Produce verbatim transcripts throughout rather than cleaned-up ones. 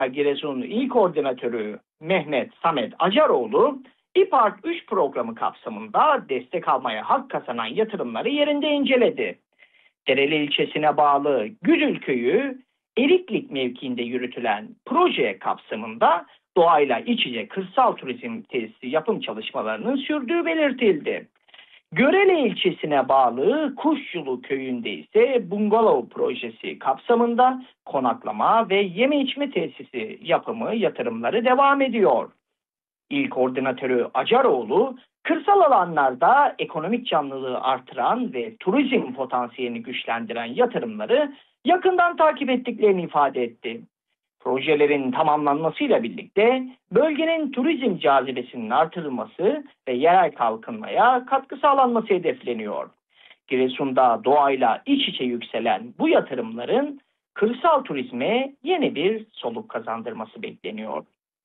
Giresun İl Koordinatörü Mehmet Samet Acaroğlu, İPART üç programı kapsamında destek almaya hak kazanan yatırımları yerinde inceledi. Dereli ilçesine bağlı Güdül Köyü, Eriklik mevkiinde yürütülen proje kapsamında doğayla iç içe kırsal turizm tesisi yapım çalışmalarının sürdüğü belirtildi. Görele ilçesine bağlı Kuşçulu Köyü'nde ise bungalov projesi kapsamında konaklama ve yeme içme tesisi yapımı yatırımları devam ediyor. İl Koordinatörü Acaroğlu, kırsal alanlarda ekonomik canlılığı artıran ve turizm potansiyelini güçlendiren yatırımları yakından takip ettiklerini ifade etti. Projelerin tamamlanmasıyla birlikte bölgenin turizm cazibesinin artırılması ve yerel kalkınmaya katkı sağlanması hedefleniyor. Giresun'da doğayla iç içe yükselen bu yatırımların kırsal turizme yeni bir soluk kazandırması bekleniyor.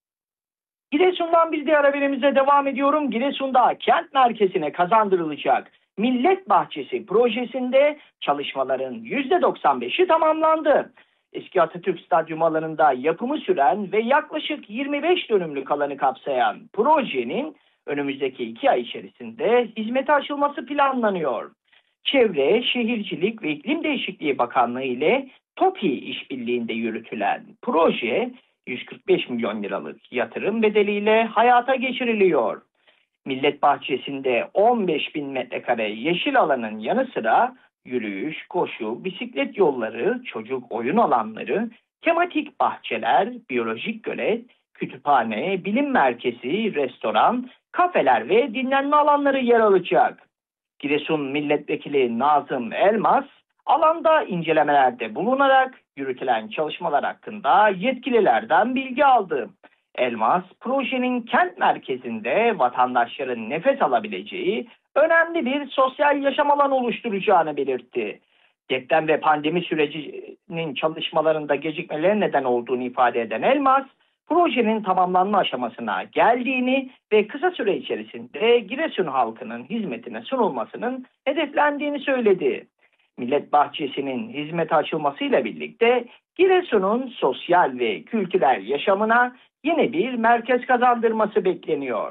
Giresun'dan bir diğer haberimize devam ediyorum. Giresun'da kent merkezine kazandırılacak Millet Bahçesi projesinde çalışmaların yüzde doksan beşi tamamlandı. Eski Atatürk Stadyumu alanında yapımı süren ve yaklaşık yirmi beş dönümlük alanı kapsayan projenin önümüzdeki iki ay içerisinde hizmete açılması planlanıyor. Çevre, Şehircilik ve İklim Değişikliği Bakanlığı ile TOPİ işbirliğinde yürütülen proje yüz kırk beş milyon liralık yatırım bedeliyle hayata geçiriliyor. Millet Bahçesi'nde on beş bin metrekare yeşil alanın yanı sıra yürüyüş, koşu, bisiklet yolları, çocuk oyun alanları, tematik bahçeler, biyolojik gölet, kütüphane, bilim merkezi, restoran, kafeler ve dinlenme alanları yer alacak. Giresun Milletvekili Nazım Elmas, alanda incelemelerde bulunarak yürütülen çalışmalar hakkında yetkililerden bilgi aldı. Elmas, projenin kent merkezinde vatandaşların nefes alabileceği önemli bir sosyal yaşam alanı oluşturacağını belirtti. Deprem ve pandemi sürecinin çalışmalarında gecikmeler neden olduğunu ifade eden Elmas, projenin tamamlanma aşamasına geldiğini ve kısa süre içerisinde Giresun halkının hizmetine sunulmasının hedeflendiğini söyledi. Millet Bahçesi'nin hizmete açılmasıyla birlikte Giresun'un sosyal ve kültürel yaşamına yeni bir merkez kazandırması bekleniyor.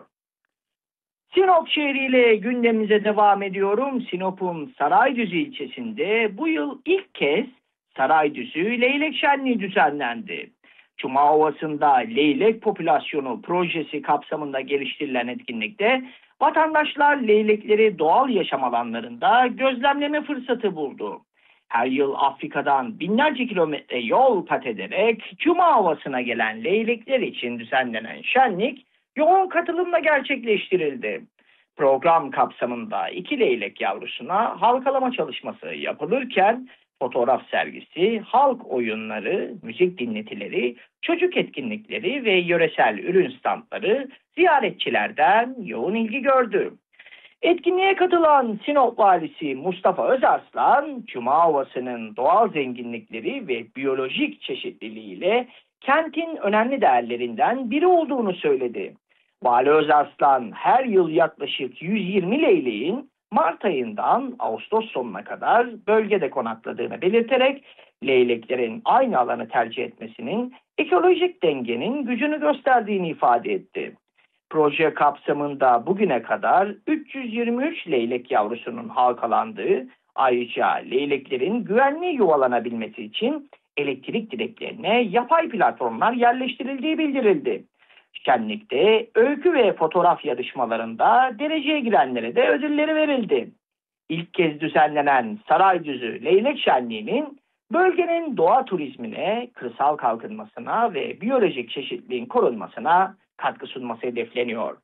Sinop şehriyle gündemimize devam ediyorum. Sinop'un Saraydüzü ilçesinde bu yıl ilk kez Saraydüzü Leylek Şenliği düzenlendi. Cuma Ovası'nda leylek popülasyonu projesi kapsamında geliştirilen etkinlikte vatandaşlar leylekleri doğal yaşam alanlarında gözlemleme fırsatı buldu. Her yıl Afrika'dan binlerce kilometre yol kat ederek Cuma Ovası'na gelen leylekler için düzenlenen şenlik yoğun katılımla gerçekleştirildi. Program kapsamında iki leylek yavrusuna halkalama çalışması yapılırken fotoğraf sergisi, halk oyunları, müzik dinletileri, çocuk etkinlikleri ve yöresel ürün standları ziyaretçilerden yoğun ilgi gördü. Etkinliğe katılan Sinop Valisi Mustafa Özarslan, Cuma Ovası'nın doğal zenginlikleri ve biyolojik çeşitliliğiyle kentin önemli değerlerinden biri olduğunu söyledi. Vali Özarslan her yıl yaklaşık yüz yirmi leyleğin Mart ayından Ağustos sonuna kadar bölgede konakladığını belirterek leyleklerin aynı alanı tercih etmesinin ekolojik dengenin gücünü gösterdiğini ifade etti. Proje kapsamında bugüne kadar üç yüz yirmi üç leylek yavrusunun halkalandığı, ayrıca leyleklerin güvenli yuvalanabilmesi için elektrik direklerine yapay platformlar yerleştirildiği bildirildi. Şenlikte öykü ve fotoğraf yarışmalarında dereceye girenlere de ödülleri verildi. İlk kez düzenlenen Saraydüzü Leylek Şenliği'nin bölgenin doğa turizmine, kırsal kalkınmasına ve biyolojik çeşitliliğin korunmasına katkı sunması hedefleniyor.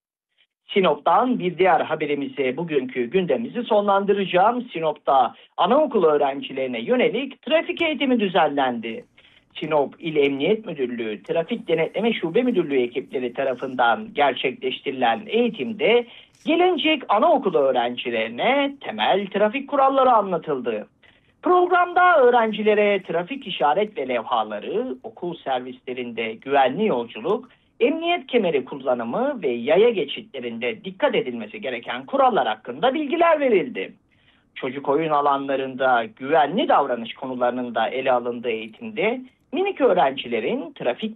Sinop'tan bir diğer haberimize bugünkü gündemimizi sonlandıracağım. Sinop'ta anaokulu öğrencilerine yönelik trafik eğitimi düzenlendi. Sinop İl Emniyet Müdürlüğü Trafik Denetleme Şube Müdürlüğü ekipleri tarafından gerçekleştirilen eğitimde gelecek anaokulu öğrencilerine temel trafik kuralları anlatıldı. Programda öğrencilere trafik işaret ve levhaları, okul servislerinde güvenli yolculuk, emniyet kemeri kullanımı ve yaya geçitlerinde dikkat edilmesi gereken kurallar hakkında bilgiler verildi. Çocuk oyun alanlarında güvenli davranış konularının da ele alındığı eğitimde minik öğrencilerin trafik